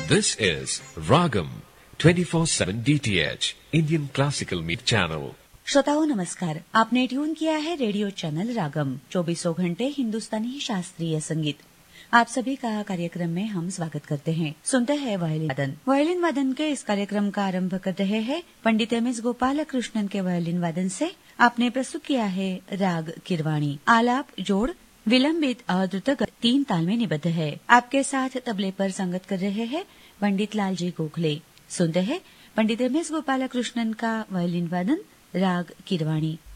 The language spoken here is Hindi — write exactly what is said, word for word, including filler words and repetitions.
This is Ragam twenty-four seven D T H Indian Classical Meet Channel. श्रोताओं नमस्कार, आपने ट्यून किया है रेडियो चैनल रागम चौबीसों घंटे हिंदुस्तानी शास्त्रीय संगीत। आप सभी का कार्यक्रम में हम स्वागत करते हैं। सुनते हैं वायलिन वादन। वायलिन वादन के इस कार्यक्रम का आरंभ कर रहे हैं पंडित एम एस गोपाल कृष्णन के वायलिन वादन से। आपने प्रस्तुत किया है राग किरवाणी। आलाप जोड़ विलंबित और द्रुत तीन ताल में निबद्ध है। आपके साथ तबले पर संगत कर रहे हैं पंडित लालजी गोखले। सुनते हैं पंडित एम एस गोपाल कृष्णन का वायलिन वादन राग किरवाणी।